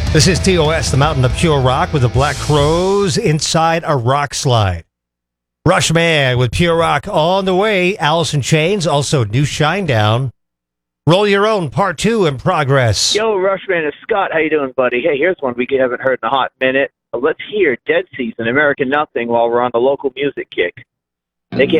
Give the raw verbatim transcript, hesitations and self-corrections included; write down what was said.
This is T O S, the Mountain of Pure Rock, with the Black Crowes, Inside a Rock Slide. Rushman with Pure Rock on the way. Alice in Chains, also New Shinedown. Roll Your Own, Part two in progress. Yo, Rushman, it's Scott. How you doing, buddy? Hey, here's one we haven't heard in a hot minute. Let's hear Dead Season, American Nothing, while we're on the local music kick. Take care.